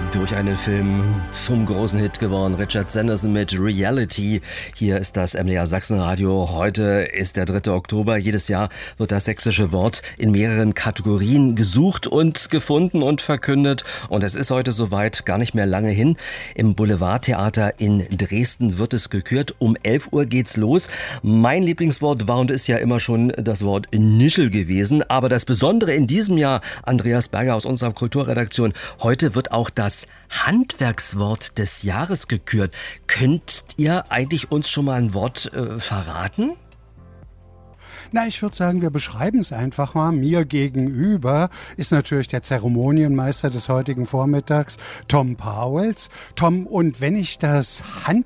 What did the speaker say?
Durch einen Film zum großen Hit geworden. Richard Sanderson mit Reality. Hier ist das MDR Sachsenradio. Heute ist der 3. Oktober. Jedes Jahr wird das sächsische Wort in mehreren Kategorien gesucht und gefunden und verkündet. Und es ist heute soweit, gar nicht mehr lange hin. Im Boulevardtheater in Dresden wird es gekürt. Um 11 Uhr geht's los. Mein Lieblingswort war und ist ja immer schon das Wort Nischel gewesen. Aber das Besondere in diesem Jahr, Andreas Berger aus unserer Kulturredaktion, heute wird auch das Handwerkswort des Jahres gekürt. Könnt ihr eigentlich uns schon mal ein Wort verraten? Na, ich würde sagen, wir beschreiben es einfach mal. Mir gegenüber ist natürlich der Zeremonienmeister des heutigen Vormittags, Tom Pauwels. Tom, und wenn ich das